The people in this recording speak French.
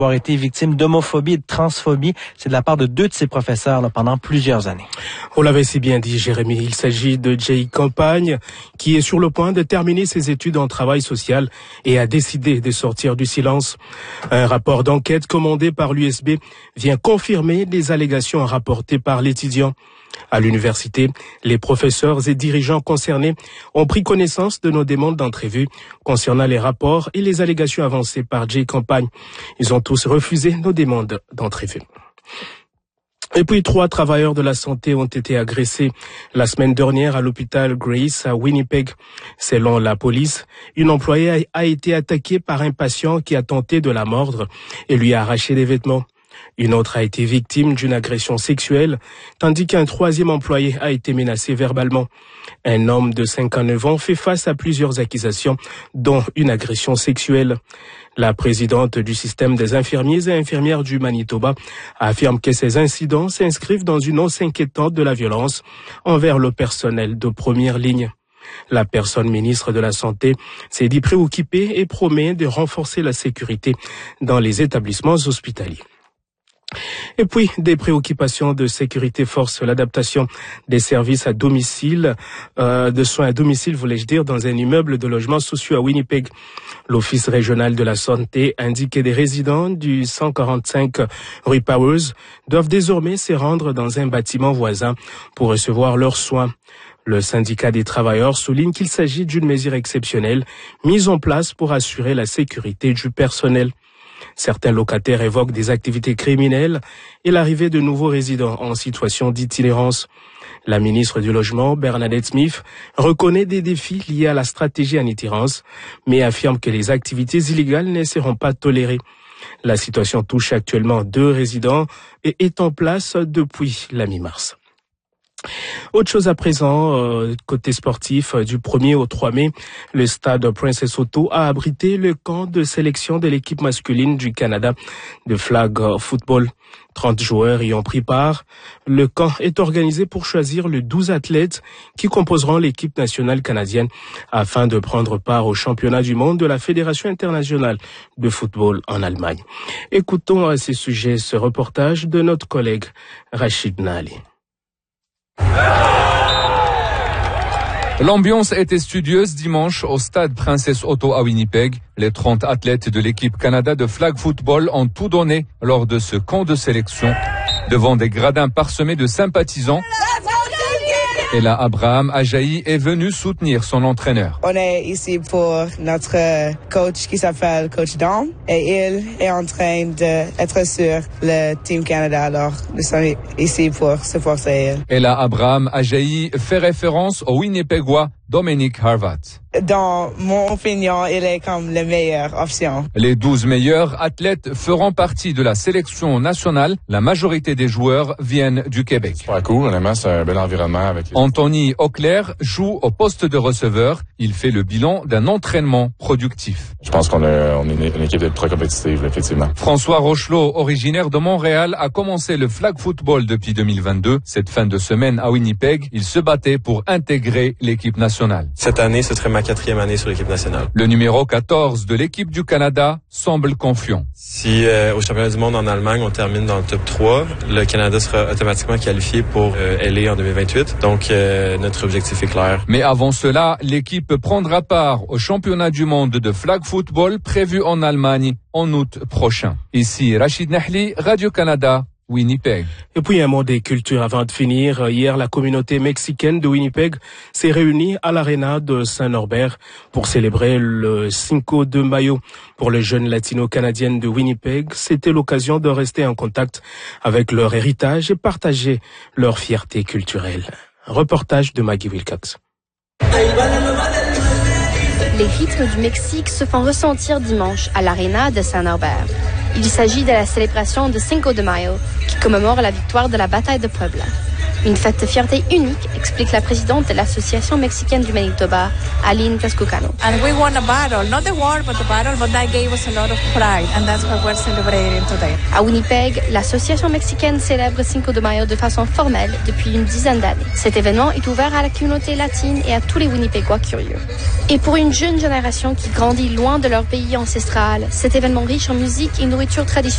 avoir été victime d'homophobie et de transphobie. C'est de la part de 2 de ses professeurs pendant plusieurs années. On l'avait si bien dit, Jérémy. Il s'agit de Jay Campagne, qui est sur le point de terminer ses études en travail social et a décidé de sortir du silence. Un rapport d'enquête commandé par l'USB vient confirmer les allégations rapportées par l'étudiant. À l'université, les professeurs et dirigeants concernés ont pris connaissance de nos demandes d'entrevue concernant les rapports et les allégations avancées par Jay Campagne. Ils ont tous refusé nos demandes d'entrevue. Et puis 3 travailleurs de la santé ont été agressés la semaine dernière à l'hôpital Grace à Winnipeg. Selon la police, une employée a été attaquée par un patient qui a tenté de la mordre et lui a arraché des vêtements. Une autre a été victime d'une agression sexuelle, tandis qu'un 3e employé a été menacé verbalement. Un homme de 59 ans fait face à plusieurs accusations, dont une agression sexuelle. La présidente du système des infirmiers et infirmières du Manitoba affirme que ces incidents s'inscrivent dans une hausse inquiétante de la violence envers le personnel de première ligne. La personne ministre de la Santé s'est dit préoccupée et promet de renforcer la sécurité dans les établissements hospitaliers. Et puis, des préoccupations de sécurité forcent l'adaptation des services à domicile, de soins à domicile, voulais-je dire, dans un immeuble de logements sociaux à Winnipeg. L'Office régional de la santé indique que des résidents du 145 rue Powers doivent désormais se rendre dans un bâtiment voisin pour recevoir leurs soins. Le syndicat des travailleurs souligne qu'il s'agit d'une mesure exceptionnelle mise en place pour assurer la sécurité du personnel. Certains locataires évoquent des activités criminelles et l'arrivée de nouveaux résidents en situation d'itinérance. La ministre du Logement, Bernadette Smith, reconnaît des défis liés à la stratégie en itinérance, mais affirme que les activités illégales ne seront pas tolérées. La situation touche actuellement 2 résidents et est en place depuis la mi-mars. Autre chose à présent, côté sportif, du 1er au 3 mai, le stade Princess Auto a abrité le camp de sélection de l'équipe masculine du Canada de flag football. 30 joueurs y ont pris part. Le camp est organisé pour choisir les 12 athlètes qui composeront l'équipe nationale canadienne afin de prendre part au championnat du monde de la Fédération internationale de football en Allemagne. Écoutons à ce sujet ce reportage de notre collègue Rachid Nali. L'ambiance était studieuse dimanche au stade Princess Auto à Winnipeg. Les 30 athlètes de l'équipe Canada de flag football ont tout donné lors de ce camp de sélection devant des gradins parsemés de sympathisants. Et là, Abraham Ajayi est venu soutenir son entraîneur. On est ici pour notre coach qui s'appelle Coach Dom et il est en train d'être sur le Team Canada. Alors, nous sommes ici pour supporter il. Et là, Abraham Ajayi fait référence au Winnipégois Dominic Harvat. Dans mon opinion, il est comme la meilleure option. Les 12 meilleurs athlètes feront partie de la sélection nationale. La majorité des joueurs viennent du Québec. C'est cool, honnêtement, c'est un bel environnement. Avec... Anthony Auclair joue au poste de receveur. Il fait le bilan d'un entraînement productif. Je pense qu'on est une équipe très compétitive, effectivement. François Rochelot, originaire de Montréal, a commencé le flag football depuis 2022. Cette fin de semaine à Winnipeg, il se battait pour intégrer l'équipe nationale. Cette année, ce serait ma 4e année sur l'équipe nationale. Le numéro 14 de l'équipe du Canada semble confiant. Si au championnat du monde en Allemagne, on termine dans le top 3, le Canada sera automatiquement qualifié pour LA en 2028. Donc, notre objectif est clair. Mais avant cela, l'équipe prendra part au championnat du monde de flag football prévu en Allemagne en août prochain. Ici, Rachid Nahli, Radio-Canada. Winnipeg. Et puis un mot des cultures avant de finir. Hier, la communauté mexicaine de Winnipeg s'est réunie à l'Arena de Saint-Norbert pour célébrer le Cinco de Mayo. Pour les jeunes latino-canadiennes de Winnipeg, c'était l'occasion de rester en contact avec leur héritage et partager leur fierté culturelle. Reportage de Maggie Wilcox. Les rythmes du Mexique se font ressentir dimanche à l'Arena de Saint-Norbert. Il s'agit de la célébration de Cinco de Mayo, qui commémore la victoire de la bataille de Puebla. Une fête de fierté unique, explique la présidente de l'Association mexicaine du Manitoba, Aline Pescucano. And we won a battle, not the war, but the battle, but that gave us a lot of pride, and that's what we're celebrating today. À Winnipeg, l'Association mexicaine célèbre Cinco de Mayo de façon formelle depuis une dizaine d'années. Cet événement est ouvert à la communauté latine et à tous les Winnipégois curieux. Et pour une jeune génération qui grandit loin de leur pays ancestral, cet événement riche en musique et nourriture traditionnelle